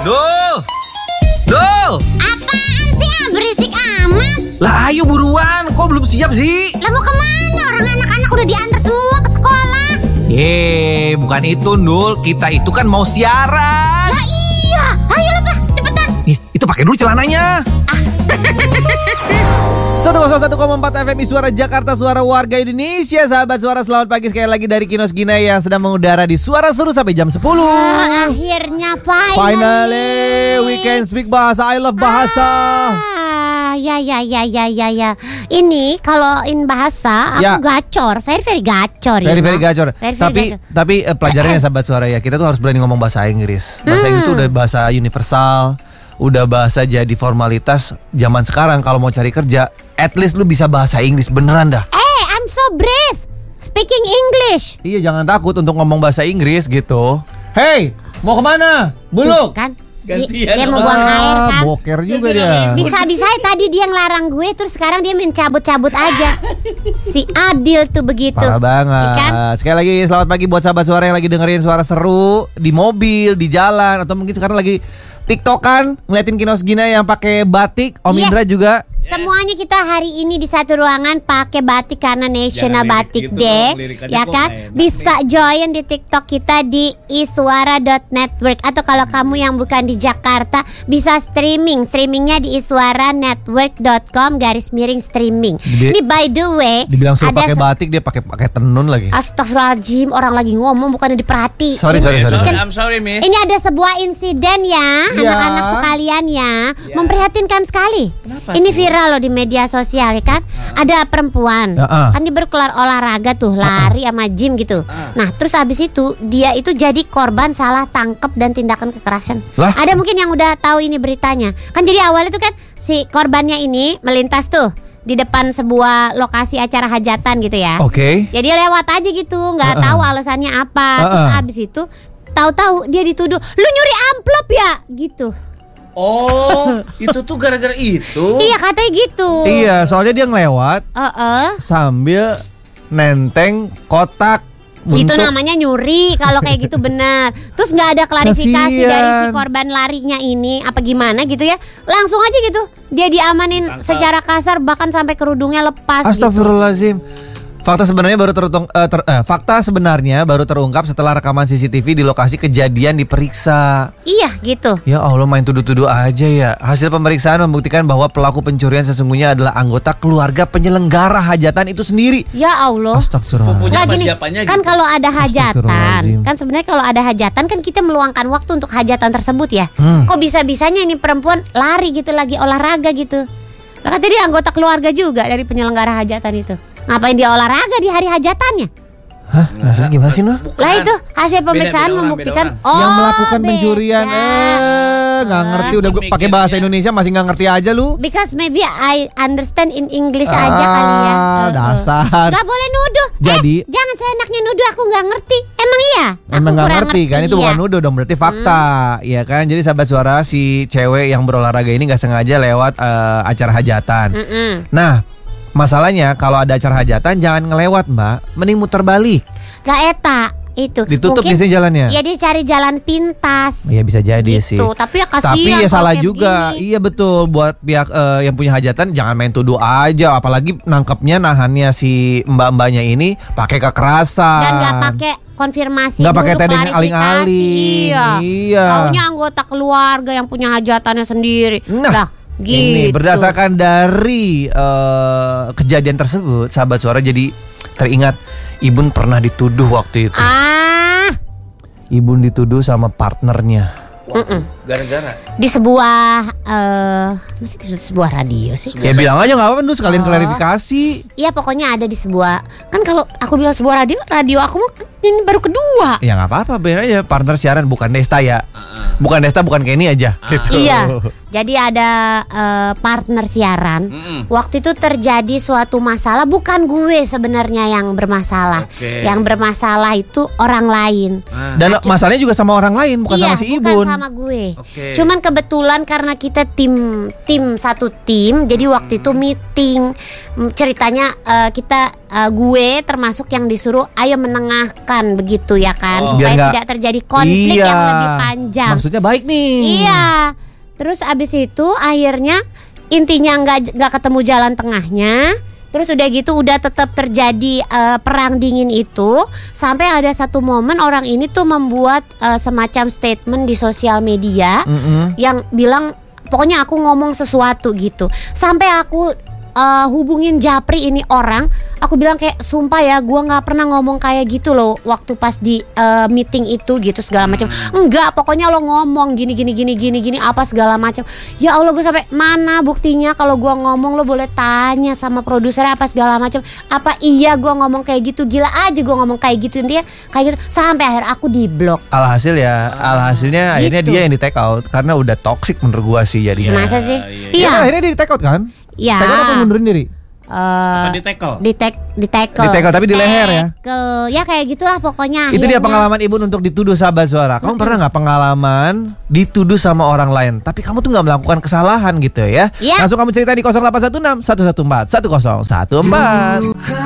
Dul! Dul! Apaan sih berisik amat? Lah ayo buruan, kok belum siap sih? Lah mau kemana? Orang anak-anak udah diantar semua ke sekolah. Bukan itu Dul, kita itu kan mau siaran. Lah iya, ayo lah Pak, cepetan. Itu pakai dulu celananya. 101,4 FM Suara Jakarta, suara warga Indonesia. Sahabat Suara, selamat pagi sekali lagi dari Kinos Gina yang sedang mengudara di Suara Seru sampai jam 10. Akhirnya Finally, we can speak bahasa. I love bahasa. Ya. Ini kalau in bahasa aku gacor, very gacor ya. Very gacor. Tapi pelajarannya sahabat Suara ya, kita tuh harus berani ngomong bahasa Inggris. Bahasa Inggris itu udah bahasa universal, udah bahasa jadi formalitas zaman sekarang. Kalau mau cari kerja, at least lu bisa bahasa Inggris beneran dah. I'm so brave speaking English. Iya, jangan takut untuk ngomong bahasa Inggris gitu. Hey, mau kemana? Buluk. Kan? Gantian Dia mau buang air kan? Boker juga dia. Bisa tadi dia ngelarang gue, terus sekarang dia mencabut-cabut aja. Si Adil tuh begitu. Parah banget. Kan? Sekali lagi selamat pagi buat sahabat Suara yang lagi dengerin Suara Seru di mobil, di jalan, atau mungkin sekarang lagi TikTokan ngeliatin Kinos Gina yang pakai batik. Om Indra juga. Semuanya kita hari ini di satu ruangan pakai batik karena National Batik gitu Day, dong, ya kan? Bisa join di TikTok kita di iswara.network, atau kalau kamu yang bukan di Jakarta bisa streamingnya di iswaranetwork.com/streaming. Ini by the way, dibilang suruh pakai batik, dia pakai tenun lagi. Astagfirullahaladzim, orang lagi ngomong bukannya diperhati. Sorry. I'm sorry, Miss. Ini ada sebuah insiden ya, anak-anak sekalian ya, memprihatinkan sekali. Kenapa Ini tuh? viral loh di media sosial ya kan. Ada perempuan, kan dia berkelar olahraga tuh, lari sama gym gitu. Nah, terus habis itu dia itu jadi korban salah tangkep dan tindakan kekerasan. Ada mungkin yang udah tahu ini beritanya. Kan jadi awalnya tuh kan si korbannya ini melintas tuh di depan sebuah lokasi acara hajatan gitu ya. Oke. Ya dia lewat aja gitu, nggak tahu alasannya apa. Terus habis itu tahu-tahu dia dituduh, "Lu nyuri amplop ya?" gitu. Oh, itu tuh gara-gara itu. Iya, katanya gitu. Iya, soalnya dia ngelewat sambil nenteng kotak. Itu namanya nyuri kalau kayak gitu benar. Terus nggak ada klarifikasi dari si korban larinya ini apa gimana gitu ya. Langsung aja gitu dia diamanin secara kasar, bahkan sampai kerudungnya lepas. Astagfirullahaladzim. Fakta sebenarnya baru terungkap setelah rekaman CCTV di lokasi kejadian diperiksa. Iya gitu. Ya Allah, main tuduh-tuduh aja ya. Hasil pemeriksaan membuktikan bahwa pelaku pencurian sesungguhnya adalah anggota keluarga penyelenggara hajatan itu sendiri. Ya Allah. Astagfirullah. Punya gini, siapanya kan gitu. kalau ada hajatan, kan sebenarnya kalau ada hajatan kan kita meluangkan waktu untuk hajatan tersebut ya. Kok bisa-bisanya ini perempuan lari gitu lagi olahraga gitu. Lah katanya dia anggota keluarga juga dari penyelenggara hajatan itu. Ngapain dia olahraga di hari hajatannya? Hah? Maksudnya gimana sih, Nur? Lah itu hasil pemeriksaan membuktikan yang melakukan pencurian. Nggak ngerti, udah gue pakai bahasa Indonesia masih nggak ngerti aja lu. Because maybe I understand in English aja kali ya. Dasar. Gak boleh nuduh. Jadi jangan seenaknya nuduh aku nggak ngerti. Emang iya? Emang nggak ngerti kan? Itu bukan nuduh dong, berarti fakta, ya kan? Jadi sahabat Suara, si cewek yang berolahraga ini nggak sengaja lewat acara hajatan. Nah, masalahnya kalau ada acara hajatan jangan ngelewat, Mbak. Mending muter balik. Gak eta itu. Ditutup biasanya jalannya. Ya dia cari jalan pintas. Iya bisa jadi gitu. sih. Tapi ya kasihan. Tapi ya salah juga. Begini. Iya betul, buat pihak yang punya hajatan jangan main tuduh aja. Apalagi nangkepnya nahannya si mbak-mbaknya ini pakai kekerasan. Dan gak pakai konfirmasi, nggak pakai tedeng aling-aling. Iya. Taunya anggota keluarga yang punya hajatannya sendiri. Nah, gitu. Ini berdasarkan dari kejadian tersebut, sahabat Suara jadi teringat Ibun pernah dituduh waktu itu. Ibun dituduh sama partnernya. Gara-gara di sebuah mesti di sebuah radio sih. Ya bilang aja nggak apa-apa, sekalian klarifikasi. Iya pokoknya ada di sebuah, kan kalau aku bilang sebuah radio aku ini baru kedua. Ya nggak apa-apa, bener aja partner siaran, bukan Desta ya. Bukan Desta, bukan Kenny aja gitu. Iya. Jadi ada partner siaran. Waktu itu terjadi suatu masalah, bukan gue sebenarnya yang bermasalah. Yang bermasalah itu orang lain. Dan masalahnya juga sama orang lain, bukan sama si Ibun. Bukan sama gue. Cuman kebetulan karena kita tim satu tim, jadi waktu itu meeting. Ceritanya kita gue termasuk yang disuruh ayo menengahkan dihentikan begitu ya kan, supaya Biar tidak terjadi konflik yang lebih panjang. Maksudnya baik nih. Iya. Terus abis itu akhirnya intinya nggak ketemu jalan tengahnya. Terus udah gitu udah tetap terjadi perang dingin itu, sampai ada satu momen orang ini tuh membuat semacam statement di sosial media yang bilang pokoknya aku ngomong sesuatu gitu. Sampai aku hubungin Japri ini orang, aku bilang kayak sumpah ya gue nggak pernah ngomong kayak gitu loh waktu pas di meeting itu gitu segala macam. Enggak, pokoknya lo ngomong gini apa segala macam. Ya Allah, gue sampai mana buktinya? Kalau gue ngomong lo boleh tanya sama produser apa segala macam. Apa iya gue ngomong kayak gitu? Gila aja gue ngomong kayak gitu, intinya kayak gitu. Sampai akhir aku diblok. Alhasilnya akhirnya Gitu. dia yang di take out karena udah toxic menurut gua sih jadinya. Masa sih? Iya, akhirnya dia di take out kan? Iya. Take out atau mundurin diri? Apa di tackle? Di tackle. Di tackle, tapi di leher ya? Ya kayak gitulah pokoknya. Itu dia akhirnya. pengalaman Ibu untuk dituduh sahabat suara. Kamu pernah nggak pengalaman dituduh sama orang lain, tapi kamu tuh nggak melakukan kesalahan gitu ya? Iya. Langsung kamu cerita di 0816 114 1014.